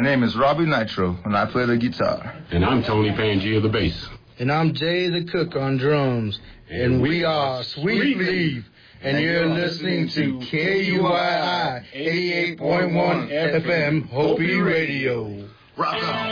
name is Robbie Nitro, and I play the guitar. And I'm Tony Pangea, the bass. And I'm Jay the Cook on drums. And we are Sweet Leaf. And you're listening to KUII 88.1 FM Hopi Radio. Rock on.